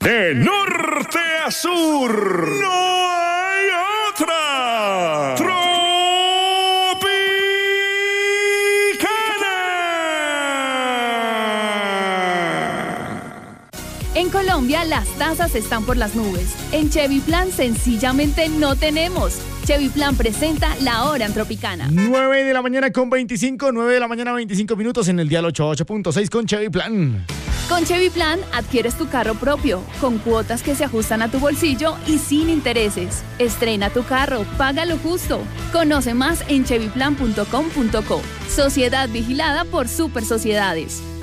De norte a sur, no hay otra. En Colombia las tasas están por las nubes. En Chevy Plan sencillamente no tenemos. Chevy Plan presenta La Hora en Tropicana. 9 de la mañana con 25, 9 de la mañana 25 minutos en el dial 88.6 con Chevy Plan. Con Chevy Plan adquieres tu carro propio, con cuotas que se ajustan a tu bolsillo y sin intereses. Estrena tu carro, paga lo justo. Conoce más en chevyplan.com.co. Sociedad vigilada por Super Sociedades.